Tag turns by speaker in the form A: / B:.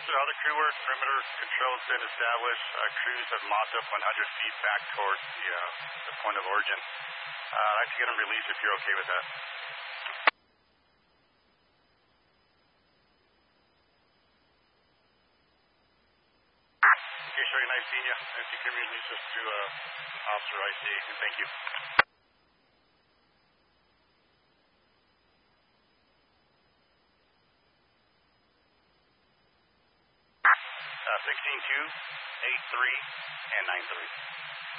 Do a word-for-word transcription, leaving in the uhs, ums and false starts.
A: Officer, all the crew work, perimeter control's been established. Uh, crews have mopped up one hundred feet back towards the, uh, the point of origin. Uh, I'd like to get them released if you're okay with that. Okay, sure, nice seeing you. If you can release us to uh, Officer I C, and thank you. Uh, sixteen two, eight three, and nine three.